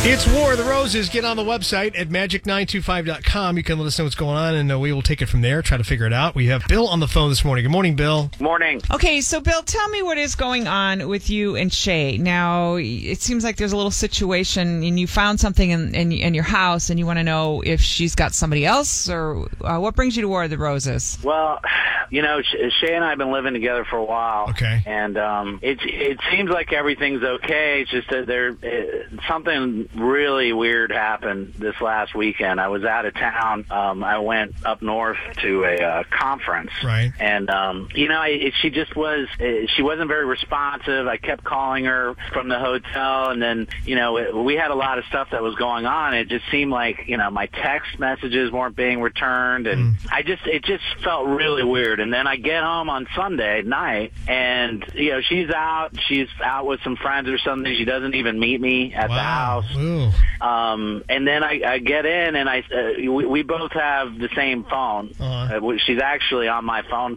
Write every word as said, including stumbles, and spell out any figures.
It's War of the Roses. Get on the website at magic nine two five dot com. You can let us know what's going on, and uh, we will take it from there, try to figure it out. We have Bill on the phone this morning. Good morning, Bill. Morning. Okay, so Bill, tell me what is going on with you and Shay. Now, it seems like there's a little situation, and you found something in, in, in your house, and you want to know if she's got somebody else, or uh, what brings you to War of the Roses? Well, you know, Shay and I have been living together for a while. Okay. And um, it it seems like everything's okay. It's just that there uh, something really weird happened this last weekend. I was out of town. Um, I went up north to a uh, conference. Right. And um, you know, it, she just was. Uh, she wasn't very responsive. I kept calling her from the hotel, and then you know, it, we had a lot of stuff that was going on. It just seemed like you know my text messages weren't being returned, and mm. I just it just felt really weird. And then I get home on Sunday night, and you know she's out. She's out with some friends or something. She doesn't even meet me at wow. the house. Ooh. Um, and then I, I get in, and I uh, we, we both have the same phone. Uh-huh. Uh, she's actually on my phone